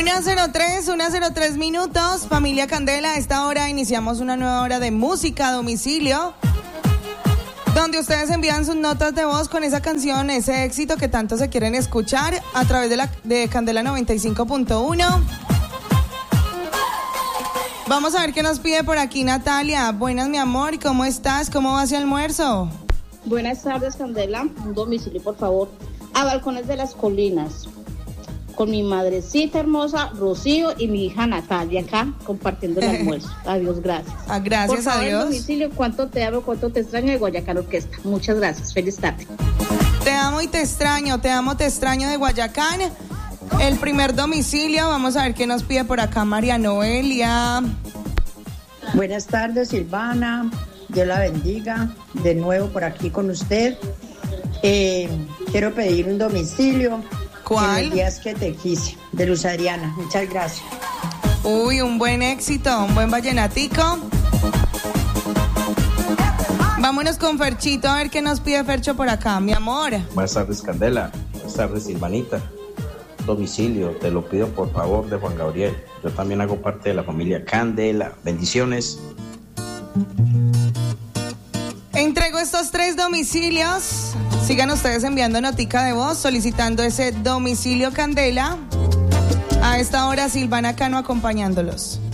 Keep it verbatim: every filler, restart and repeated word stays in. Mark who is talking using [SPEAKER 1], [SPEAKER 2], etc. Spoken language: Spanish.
[SPEAKER 1] una cero tres, una cero tres minutos, familia Candela. A esta hora iniciamos una nueva hora de música a domicilio, donde ustedes envían sus notas de voz con esa canción, ese éxito que tanto se quieren escuchar a través de la de Candela noventa y cinco punto uno. Vamos a ver qué nos pide por aquí Natalia. Buenas, mi amor, ¿cómo estás? ¿Cómo va ese almuerzo?
[SPEAKER 2] Buenas tardes, Candela. Un domicilio, por favor, a Balcones de las Colinas, con mi madrecita hermosa, Rocío, y mi hija Natalia, acá compartiendo el almuerzo. Adiós, gracias.
[SPEAKER 1] Ah, gracias,
[SPEAKER 2] por favor,
[SPEAKER 1] adiós.
[SPEAKER 2] Domicilio, cuánto te amo, cuánto te extraño de Guayacán Orquesta. Muchas gracias, feliz tarde.
[SPEAKER 1] Te amo y te extraño, te amo, te extraño de Guayacán. El primer domicilio, vamos a ver qué nos pide por acá María Noelia.
[SPEAKER 3] Buenas tardes, Silvana. Dios la bendiga. De nuevo por aquí con usted. Eh, quiero pedir un domicilio.
[SPEAKER 1] ¿Cuál?
[SPEAKER 3] En los días que te quise, de Luz Adriana. Muchas gracias.
[SPEAKER 1] Uy, un buen éxito, un buen vallenatico. Vámonos con Ferchito a ver qué nos pide Fercho por acá, mi amor.
[SPEAKER 4] Buenas tardes, Candela. Buenas tardes, Silvanita. Domicilio, te lo pido por favor, de Juan Gabriel. Yo también hago parte de la familia Candela. Bendiciones.
[SPEAKER 1] Entrego estos tres domicilios. Sigan ustedes enviando notica de voz solicitando ese domicilio Candela. A esta hora Silvana Cano acompañándolos.